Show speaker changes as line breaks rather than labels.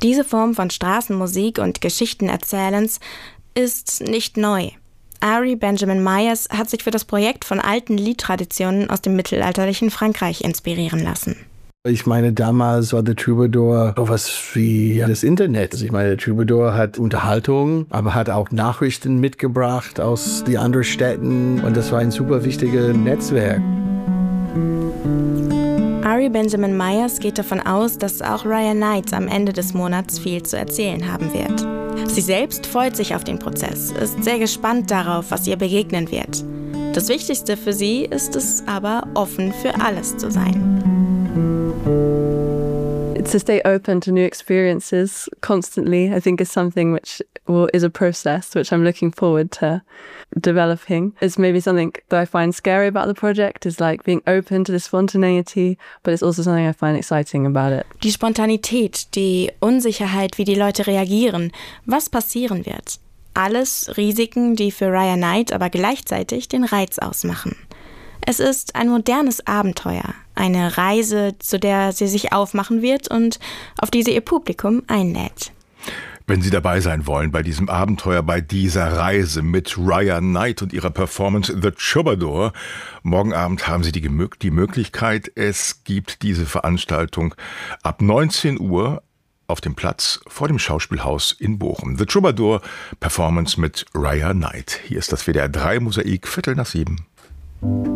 Diese Form von Straßenmusik und Geschichtenerzählens ist nicht neu. Ari Benjamin Myers hat sich für das Projekt von alten Liedtraditionen aus dem mittelalterlichen Frankreich inspirieren lassen.
Ich meine, damals war der Troubadour sowas wie das Internet. Also ich meine, der Troubadour hat Unterhaltung, aber hat auch Nachrichten mitgebracht aus den anderen Städten. Und das war ein super wichtiges Netzwerk.
Ari Benjamin Myers geht davon aus, dass auch Raya Knight am Ende des Monats viel zu erzählen haben wird. Sie selbst freut sich auf den Prozess, ist sehr gespannt darauf, was ihr begegnen wird. Das Wichtigste für sie ist es aber, offen für alles zu sein.
To stay open to new experiences constantly, I think, is something which is a process which I'm looking forward to developing. It's maybe something that I find scary about the project, is like being open to the spontaneity, but it's also something I find exciting about it.
Die Spontanität, die Unsicherheit, wie die Leute reagieren, was passieren wird. Alles Risiken, die für Raya Knight aber gleichzeitig den Reiz ausmachen. Es ist ein modernes Abenteuer, eine Reise, zu der sie sich aufmachen wird und auf die sie ihr Publikum einlädt.
Wenn Sie dabei sein wollen bei diesem Abenteuer, bei dieser Reise mit Raya Knight und ihrer Performance The Troubadour, morgen Abend haben Sie die Möglichkeit. Es gibt diese Veranstaltung ab 19 Uhr auf dem Platz vor dem Schauspielhaus in Bochum. The Troubadour, Performance mit Raya Knight. Hier ist das WDR 3 Mosaik, 6:15.